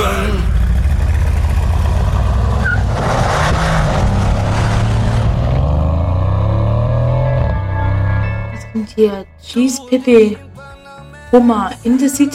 Was kommt hier? Cheese, Pepe, Hummer in the City.